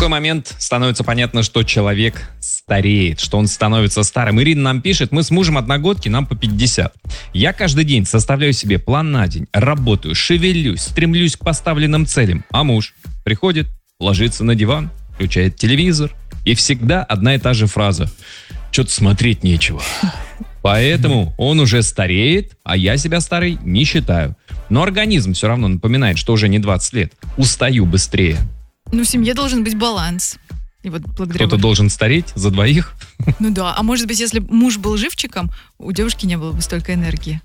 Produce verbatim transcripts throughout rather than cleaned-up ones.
какой момент становится понятно, что человек стареет, что он становится старым? Ирина нам пишет: мы с мужем одногодки, нам по пятьдесят. Я каждый день составляю себе план на день, работаю, шевелюсь, стремлюсь к поставленным целям. А муж приходит, ложится на диван, включает телевизор, и всегда одна и та же фраза: что-то смотреть нечего. Поэтому он уже стареет, а я себя старой не считаю. Но организм все равно напоминает, что уже не двадцать лет. Устаю быстрее. Ну, в семье должен быть баланс. И вот благодаря Кто-то вам... должен стареть за двоих. Ну да, а может быть, если муж был живчиком, у девушки не было бы столько энергии.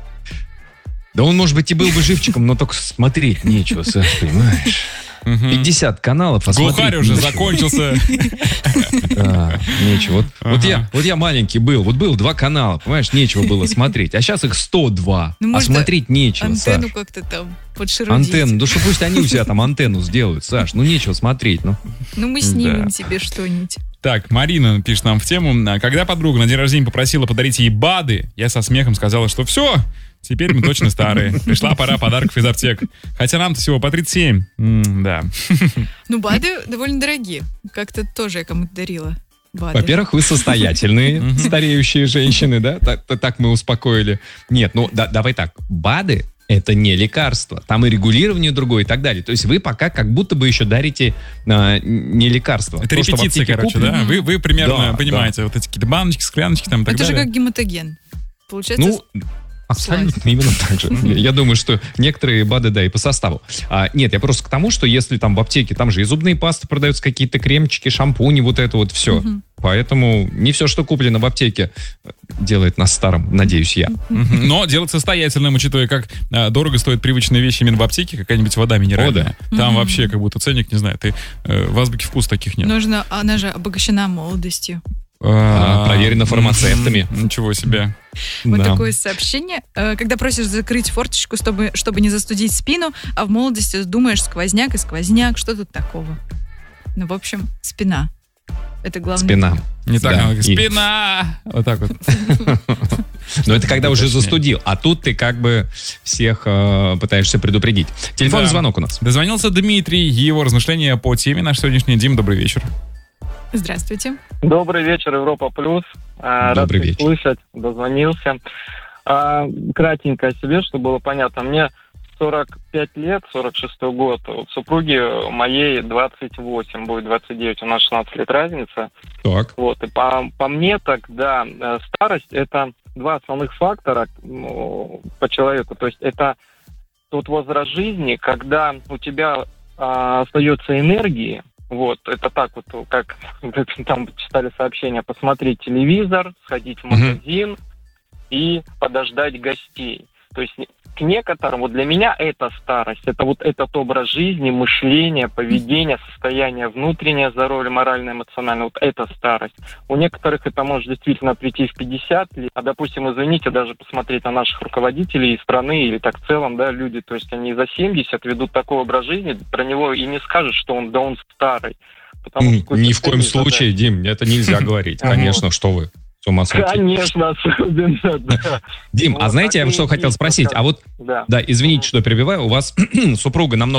Да он, может быть, и был бы живчиком, но только смотреть нечего, Саш, понимаешь? пятьдесят каналов, а Глухарь уже закончился. Да, нечего. Вот, ага. вот, я, вот я маленький был, вот был два канала, понимаешь, нечего было смотреть. А сейчас их сто два, ну, а смотреть нечего, антенну Саш. как-то там подшерудить. Антенну, да что пусть они у себя там антенну сделают, Саш, ну нечего смотреть. Ну, ну мы снимем да. тебе что-нибудь. Так, Марина пишет нам в тему: когда подруга на день рождения попросила подарить ей БАДы, я со смехом сказала, что все, теперь мы точно старые. Пришла пора подарков из аптек. Хотя нам-то всего по тридцать семь. М, да. Ну, БАДы довольно дорогие. Как-то тоже я кому-то дарила БАДы. Во-первых, вы состоятельные, стареющие женщины, да? Так мы успокоили. Нет, ну давай так. БАДы — это не лекарство. Там и регулирование другое и так далее. То есть вы пока как будто бы еще дарите а, не лекарство. Это то, репетиция, короче, куплено. Да? Вы, вы примерно да, понимаете, да. вот эти какие-то баночки, скляночки там и так это далее. Это же как гематоген. Получается... Ну, абсолютно именно так же. Я думаю, что некоторые БАДы, да, и по составу. А, нет, я просто к тому, что если там в аптеке, там же и зубные пасты продаются, какие-то кремчики, шампуни, вот это вот все. Угу. Поэтому не все, что куплено в аптеке, делает нас старым, надеюсь я. Но делать состоятельным, учитывая, как а, дорого стоят привычные вещи именно в аптеке, какая-нибудь вода минеральная. О, да. Там угу. вообще как будто ценник, не знаю, ты, э, в азбуке вкус таких нет. Нужно, она же обогащена молодостью. А, проверено фармацевтами. Ничего себе. Вот да. такое сообщение. Когда просишь закрыть форточку, чтобы, чтобы не застудить спину, а в молодости думаешь сквозняк и сквозняк, что тут такого? Ну, в общем, спина. Это главное. Спина. Не так, да. и... спина! Вот так вот. Но это когда уже застудил, а тут ты как бы всех э, пытаешься предупредить. Телефонный да. звонок у нас. Дозвонился Дмитрий, его размышления по теме наш сегодняшний. Дим, добрый вечер. Здравствуйте. Добрый вечер, Европа Плюс. Добрый Рад вечер. слышать, дозвонился. А, кратенько о себе, чтобы было понятно. Мне сорок пять лет, сорок шестой год. У супруги моей двадцать восемь, будет двадцать девять, у нас шестнадцать лет разница. Так. Вот, и по, по мне тогда старость — это два основных фактора ну, по человеку. То есть это тот возраст жизни, когда у тебя а, остается энергии. Вот, это так вот, как там читали сообщения: посмотреть телевизор, сходить в магазин mm-hmm. и подождать гостей. То есть к некоторым, вот для меня это старость, это вот этот образ жизни, мышление, поведение, состояние внутреннее здоровье, моральное, эмоциональное, вот это старость. У некоторых это может действительно прийти в пятьдесят лет, а, допустим, извините, даже посмотреть на наших руководителей страны или так в целом, да, люди, то есть они за семьдесят ведут такой образ жизни, про него и не скажешь, что он, да он старый. Потому что ни в коем случае, Дим, это нельзя говорить, конечно, что вы. С ума сойти. Конечно, особенно, да. Дим, ну, а знаете, я что хотел спросить? А вот, да. да, извините, что перебиваю, у вас супруга намного